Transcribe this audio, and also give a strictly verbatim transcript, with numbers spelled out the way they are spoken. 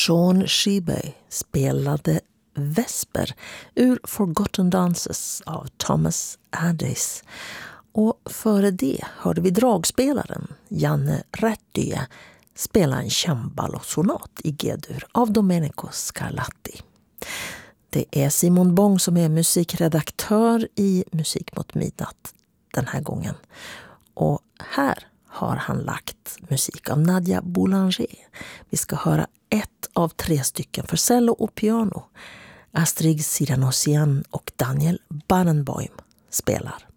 Sean Shebey spelade Vesper ur Forgotten Dances av Thomas Addis. Och före det hörde vi dragspelaren Janne Rättyje spela en cembalo-sonat i G-dur av Domenico Scarlatti. Det är Simon Bång som är musikredaktör i Musik mot midnatt den här gången. Och här har han lagt musik av Nadia Boulanger. Vi ska höra ett av tre stycken för cello och piano. Astrid Siranossian och Daniel Barenboim spelar.